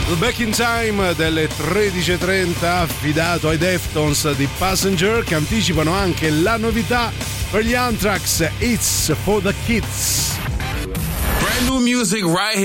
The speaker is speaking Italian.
Il Back in Time delle 13.30 affidato ai Deftones di Passenger, che anticipano anche la novità per gli Anthrax, It's for the Kids. Brand new music right here.